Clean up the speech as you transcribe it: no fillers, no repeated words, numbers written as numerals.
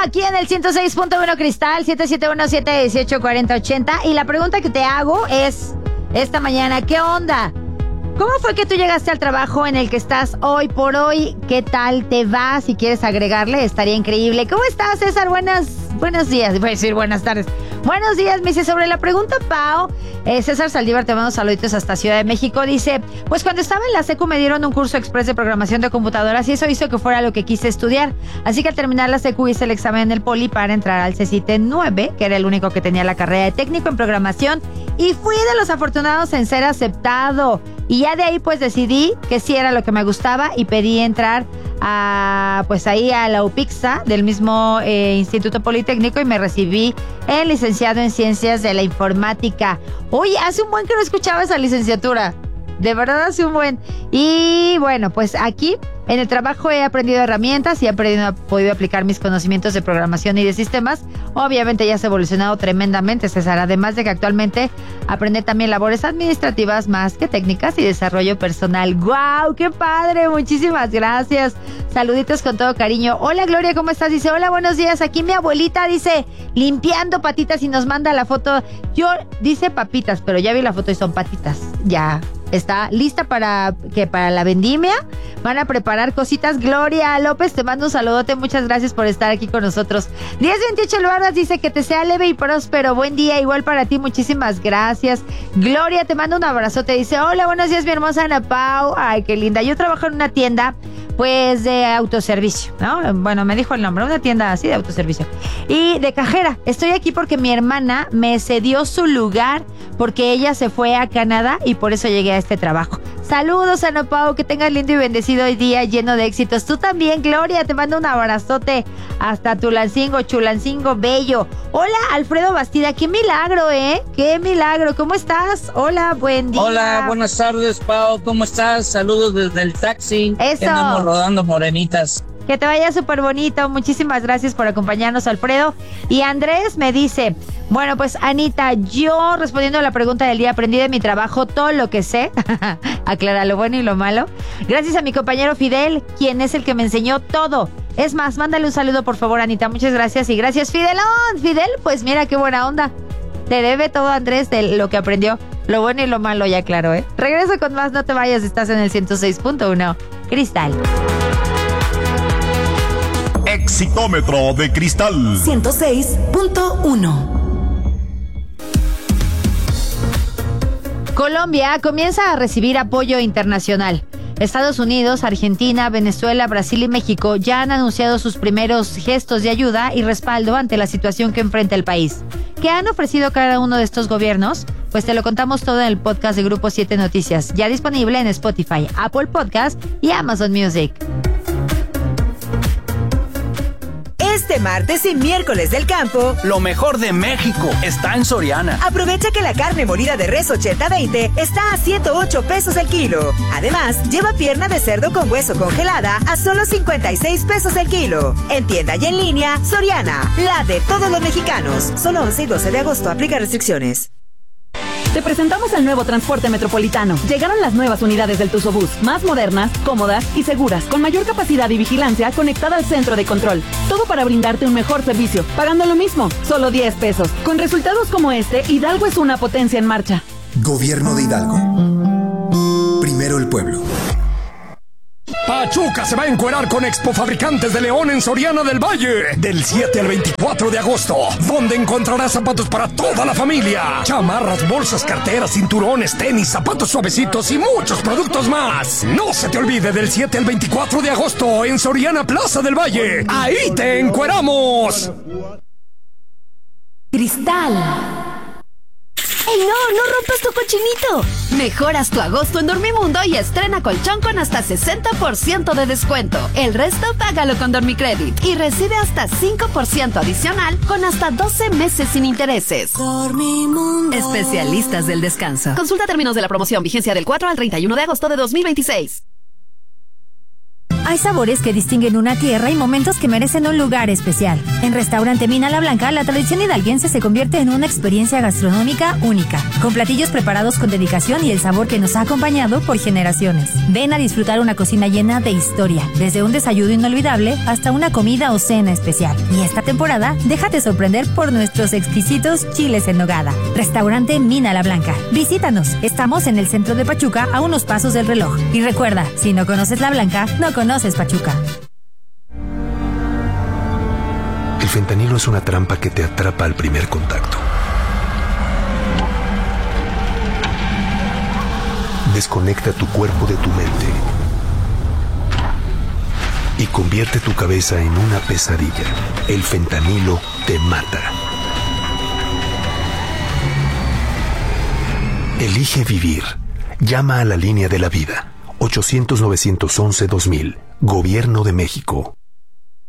aquí en el 106.1 Cristal, 771-718-4080. Y la pregunta que te hago es, esta mañana, ¿qué onda? ¿Cómo fue que tú llegaste al trabajo en el que estás hoy por hoy? ¿Qué tal te va? Si quieres agregarle, estaría increíble. ¿Cómo estás, César? Buenos días. Voy a decir buenas tardes. Buenos días, me dice, sobre la pregunta, Pao, César Saldívar, te mando saluditos hasta Ciudad de México. Dice, pues cuando estaba en la secu me dieron un curso express de programación de computadoras y eso hizo que fuera lo que quise estudiar. Así que al terminar la secu hice el examen en el Poli para entrar al CCIT 9, que era el único que tenía la carrera de técnico en programación, y fui de los afortunados en ser aceptado. Y ya de ahí pues decidí que sí era lo que me gustaba y pedí entrar a la UPIXA del mismo Instituto Politécnico y me recibí en licenciado en Ciencias de la Informática. Oye, hace un buen que no escuchaba esa licenciatura. De verdad hace un buen. Y bueno, pues aquí en el trabajo he aprendido herramientas y he podido aplicar mis conocimientos de programación y de sistemas. Obviamente ya se ha evolucionado tremendamente, César. Además de que actualmente aprende también labores administrativas más que técnicas y desarrollo personal. ¡Guau! ¡Qué padre! Muchísimas gracias. Saluditos con todo cariño. Hola, Gloria, ¿cómo estás? Dice, hola, buenos días. Aquí mi abuelita dice, limpiando patitas y nos manda la foto. Dice papitas, pero ya vi la foto y son patitas. Ya. Está lista para la vendimia. Van a preparar cositas. Gloria López, te mando un saludote. Muchas gracias por estar aquí con nosotros. 1028 Luardas dice que te sea leve y próspero. Buen día, igual para ti. Muchísimas gracias. Gloria, te mando un abrazote. Dice, hola, buenos días, mi hermosa Ana Pau. Ay, qué linda. Yo trabajo en una tienda, pues, de autoservicio, ¿no? Bueno, me dijo el nombre. Una tienda así de autoservicio. Y de cajera. Estoy aquí porque mi hermana me cedió su lugar porque ella se fue a Canadá y por eso llegué a este trabajo. Saludos, Ana Pau, que tengas lindo y bendecido hoy día lleno de éxitos. Tú también, Gloria, te mando un abrazote hasta Tulancingo, Chulancingo, bello. Hola, Alfredo Bastida, qué milagro, ¿eh? Qué milagro, ¿cómo estás? Hola, buen día. Hola, buenas tardes, Pau, ¿cómo estás? Saludos desde el taxi. Eso. Andamos rodando morenitas. Que te vaya súper bonito. Muchísimas gracias por acompañarnos, Alfredo. Y Andrés me dice, bueno, pues Anita, yo respondiendo a la pregunta del día, aprendí de mi trabajo todo lo que sé. Aclara lo bueno y lo malo. Gracias a mi compañero Fidel, quien es el que me enseñó todo. Es más, mándale un saludo, por favor, Anita. Muchas gracias y gracias, Fidelón. Fidel, pues mira qué buena onda. Te debe todo, Andrés, de lo que aprendió. Lo bueno y lo malo, ya claro, ¿eh? Regreso con más, no te vayas, estás en el 106.1 Cristal. Exitómetro de Cristal 106.1. Colombia comienza a recibir apoyo internacional. Estados Unidos, Argentina, Venezuela, Brasil y México ya han anunciado sus primeros gestos de ayuda y respaldo ante la situación que enfrenta el país. ¿Qué han ofrecido cada uno de estos gobiernos? Pues te lo contamos todo en el podcast de Grupo 7 Noticias, ya disponible en Spotify, Apple Podcast y Amazon Music. Este martes y miércoles del campo, lo mejor de México está en Soriana. Aprovecha que la carne molida de res 80-20 está a 108 pesos el kilo. Además, lleva pierna de cerdo con hueso congelada a solo 56 pesos el kilo. En tienda y en línea, Soriana, la de todos los mexicanos. Solo 11 y 12 de agosto, aplica restricciones. Te presentamos el nuevo transporte metropolitano. Llegaron las nuevas unidades del Tuzobús, más modernas, cómodas y seguras, con mayor capacidad y vigilancia conectada al centro de control. Todo para brindarte un mejor servicio, pagando lo mismo, solo 10 pesos. Con resultados como este, Hidalgo es una potencia en marcha. Gobierno de Hidalgo. Primero el pueblo. Pachuca se va a encuerar con Expo Fabricantes de León en Soriana del Valle del 7 al 24 de agosto, donde encontrarás zapatos para toda la familia, chamarras, bolsas, carteras, cinturones, tenis, zapatos suavecitos y muchos productos más. No se te olvide, del 7 al 24 de agosto en Soriana Plaza del Valle. ¡Ahí te encueramos! Cristal. ¡Ey, no rompas tu cochinito! Mejoras tu agosto en Dormimundo y estrena colchón con hasta 60% de descuento. El resto págalo con Dormicredit y recibe hasta 5% adicional con hasta 12 meses sin intereses. Dormimundo. Especialistas del descanso. Consulta términos de la promoción, vigencia del 4 al 31 de agosto de 2026. Hay sabores que distinguen una tierra y momentos que merecen un lugar especial. En Restaurante Mina La Blanca, la tradición hidalguense se convierte en una experiencia gastronómica única, con platillos preparados con dedicación y el sabor que nos ha acompañado por generaciones. Ven a disfrutar una cocina llena de historia, desde un desayuno inolvidable hasta una comida o cena especial. Y esta temporada, déjate sorprender por nuestros exquisitos chiles en nogada. Restaurante Mina La Blanca. Visítanos. Estamos en el centro de Pachuca, a unos pasos del reloj. Y recuerda, si no conoces La Blanca, no conoces Pachuca. El fentanilo es una trampa que te atrapa al primer contacto. Desconecta tu cuerpo de tu mente y convierte tu cabeza en una pesadilla. El fentanilo te mata. Elige vivir. Llama a la línea de la vida. 800-911-2000. Gobierno de México.